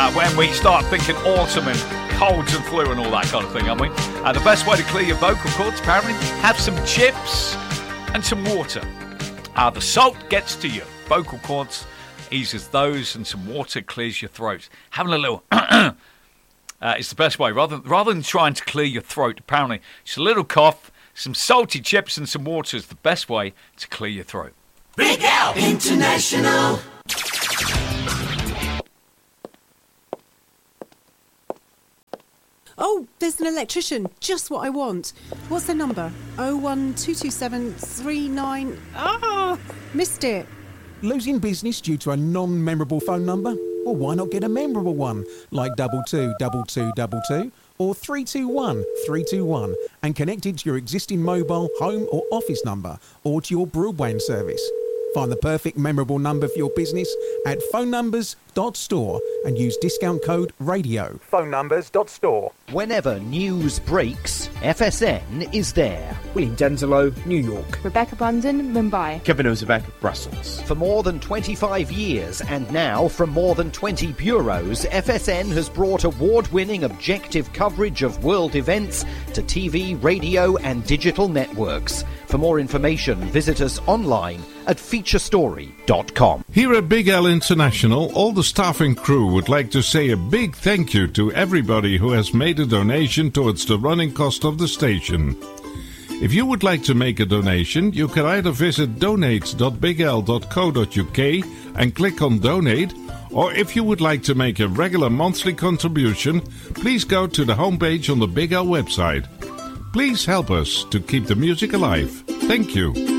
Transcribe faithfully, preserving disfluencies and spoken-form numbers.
uh, when we start thinking autumn and colds and flu and all that kind of thing, aren't we? Uh, the best way to clear your vocal cords, apparently, have some chips and some water. Uh, the salt gets to your vocal cords, eases those, and some water clears your throat. Having a little uh, is the best way. Rather, rather than trying to clear your throat, apparently, just a little cough, some salty chips and some water is the best way to clear your throat. Big Al International. Oh, there's an electrician. Just what I want. What's the number? oh one two two seven three nine... Ah, missed it. Losing business due to a non-memorable phone number? Well, why not get a memorable one, like double two double two double two or three two one three two one, and connect it to your existing mobile, home or office number, or to your broadband service. Find the perfect memorable number for your business at phone numbers dot store and use discount code RADIO. phone numbers dot store. Whenever news breaks, F S N is there. William Denzelo, New York. Rebecca Bunden, Mumbai. Kevin Ozebek, Brussels. For more than twenty-five years, and now from more than twenty bureaus, F S N has brought award-winning objective coverage of world events to T V, radio and digital networks. For more information, visit us online at feature story dot com. Here at Big L International, all the staff and crew would like to say a big thank you to everybody who has made a donation towards the running cost of the station. If you would like to make a donation, you can either visit donate dot big l dot co dot u k and click on donate, or if you would like to make a regular monthly contribution, please go to the homepage on the Big L website. Please help us to keep the music alive. Thank you.